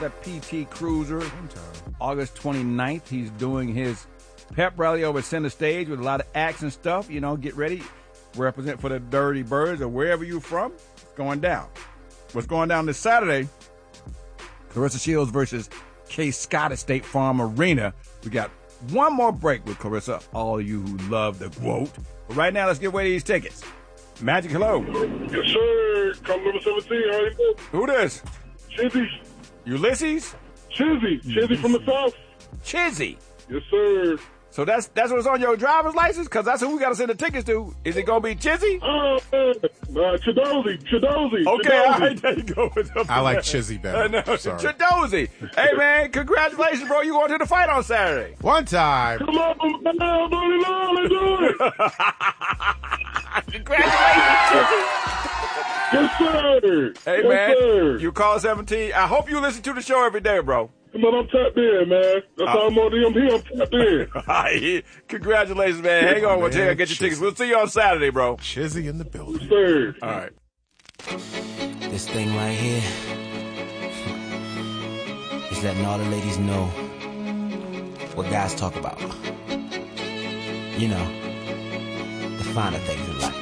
At PT Cruiser, August 29th, he's doing his pep rally over at Center Stage with a lot of acts and stuff. You know, get ready, represent for the Dirty Birds or wherever you're from. It's going down. What's going down this Saturday? Clarissa Shields versus Kay Scott at State Farm Arena. We got one more break with Clarissa, all of you who love the quote. But right now, let's get away these tickets. Magic, hello. Yes, sir. Come number 17. How you doing? Who this? Chizzy. Ulysses? Chizzy from the South. Chizzy? Yes, sir. So that's what's on your driver's license? Because that's who we got to send the tickets to. Is it going to be Chizzy? Chidozie. Okay, all right, there you go. I like Chizzy better. Sorry. Chidozie. Hey, man, congratulations, bro. You going to the fight on Saturday. One time. Come on, man. Let's do it. Congratulations, Chizzy. Yes, sir. Hey, yes, man, sir. you call 17. I hope you listen to the show every day, bro. Come on, I'm tapped in, man. That's how I'm on here. I'm tapped in. Congratulations, man. Hang on. We'll take you get your tickets. We'll see you on Saturday, bro. Chizzy in the building. Yes, sir. All right. This thing right here is letting all the ladies know what guys talk about. You know, the finer things in life.